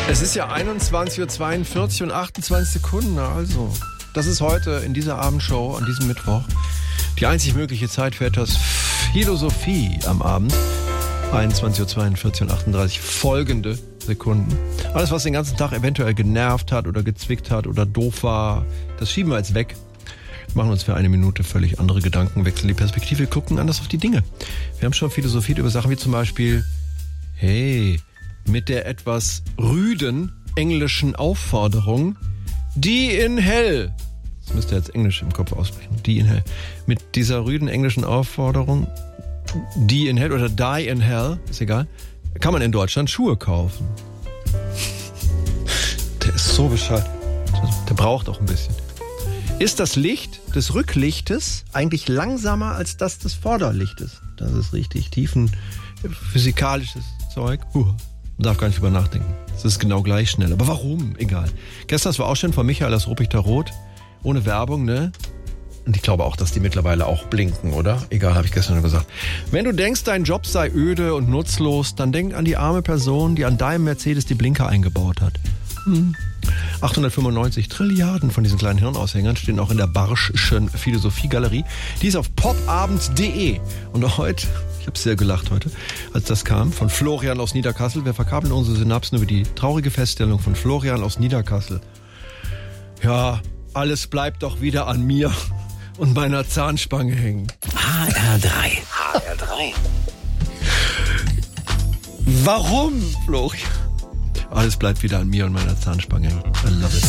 Es ist ja 21.42 Uhr und 28 Sekunden, also das ist heute in dieser Abendshow, an diesem Mittwoch, die einzig mögliche Zeit für etwas Philosophie am Abend. 21.42 Uhr und 38 folgende Sekunden. Alles, was den ganzen Tag eventuell genervt hat oder gezwickt hat oder doof war, das schieben wir jetzt weg. Machen uns für eine Minute völlig andere Gedanken, wechseln die Perspektive, gucken anders auf die Dinge. Wir haben schon philosophiert über Sachen wie zum Beispiel, hey, mit der etwas rüden englischen Aufforderung, die in hell. Das müsst ihr jetzt Englisch im Kopf aussprechen. Die in hell. Mit dieser rüden englischen Aufforderung, die in hell oder die in hell, ist egal, kann man in Deutschland Schuhe kaufen. Der ist so bescheuert. Der braucht auch ein bisschen. Ist das Licht des Rücklichtes eigentlich langsamer als das des Vorderlichtes? Das ist richtig tiefen physikalisches Zeug. Man darf gar nicht drüber nachdenken. Es ist genau gleich schnell. Aber warum? Egal. Gestern, das war auch schön von Michael aus Ruppichter Rot. Ohne Werbung, ne? Und ich glaube auch, dass die mittlerweile auch blinken, oder? Egal, habe ich gestern nur gesagt. Wenn du denkst, dein Job sei öde und nutzlos, dann denk an die arme Person, die an deinem Mercedes die Blinker eingebaut hat. 895 Trilliarden von diesen kleinen Hirnaushängern stehen auch in der Barschschen Philosophiegalerie. Die ist auf popabend.de. Und heute, ich habe sehr gelacht heute, als das kam, von Florian aus Niederkassel. Wir verkabeln unsere Synapsen über die traurige Feststellung von Florian aus Niederkassel. Ja, alles bleibt doch wieder an mir und meiner Zahnspange hängen. HR3. Warum, Florian? Alles bleibt wieder an mir und meiner Zahnspange hängen. I love it.